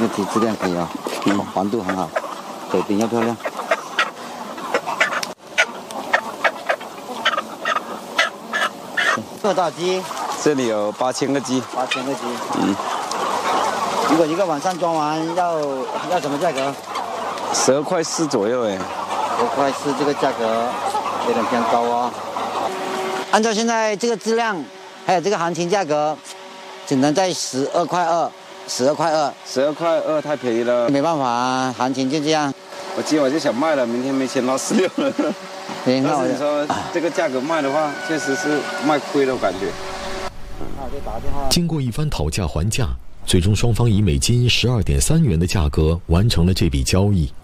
那体质量可以啊，黄度很好，嘴饼又漂亮。多少鸡？ 这里有8000个鸡。 8000个鸡。如果一个晚上装完要什么价格 ？12块4左右哎。 12块4这个价格有点偏高哦。按照现在这个质量，还有这个行情价格，只能在12块2。12块2。 12块2太便宜了。 没办法啊，行情就这样。 我今晚就想卖了，明天没钱捞16了。但是你说这个价格卖的话，确实是卖亏了，我感觉。 经过一番讨价还价，最终双方以每斤12.3元的价格完成了这笔交易。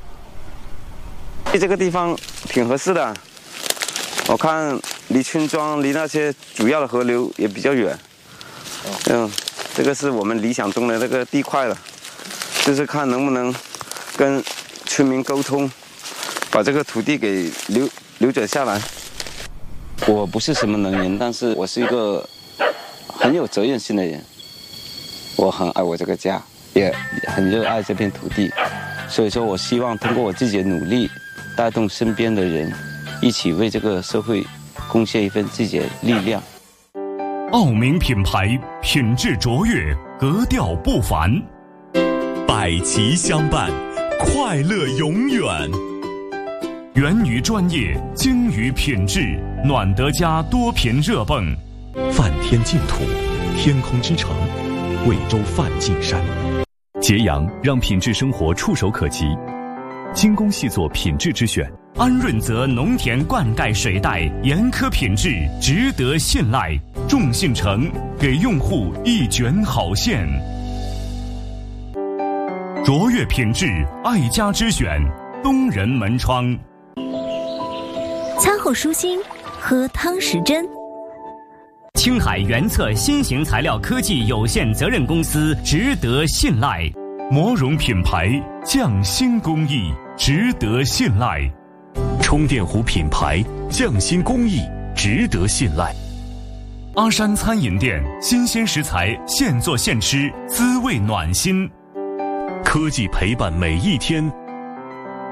这个地方挺合适的，我看离村庄、离那些主要的河流也比较远。这个是我们理想中的那个地块了，就是看能不能跟村民沟通，把这个土地给留着下来。我不是什么能人，但是我是一个很有责任心的人。我很爱我这个家，也很热爱这片土地，所以说我希望通过我自己的努力，带动身边的人，一起为这个社会贡献一份自己的力量。 傲名品牌，品质卓越，格调不凡，百旗相伴，快乐永远。源于专业，精于品质，暖德家多频热泵。 梵天净土，天空之城，贵州梵净山。 揭阳让品质生活触手可及。精工细作品质之选，安润泽农田灌溉水带严苛品质，值得信赖。众信诚给用户一卷好线。卓越品质，爱家之选，东仁门窗。 餐后舒心，喝汤匙针。 青海原策新型材料科技有限责任公司，值得信赖。魔绒品牌，匠心工艺，值得信赖。 充电壶品牌，匠心工艺，值得信赖。 阿山餐饮店，新鲜食材，现做现吃，滋味暖心。 科技陪伴每一天，